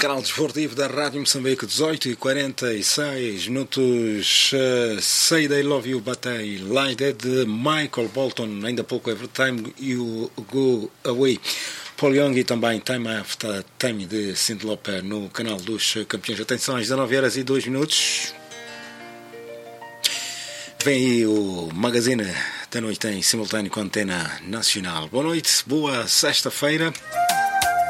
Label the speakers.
Speaker 1: Canal Desportivo da Rádio Moçambique, 18h46 Say They Love You Batei Light de Michael Bolton, ainda pouco Evertime You Go Away, Paul Young e também Time After Time de Cyndi Lauper no canal dos campeões. Atenção, às 19h02. Vem aí o Magazine da Noite em simultâneo com a Antena Nacional. Boa noite, boa sexta-feira.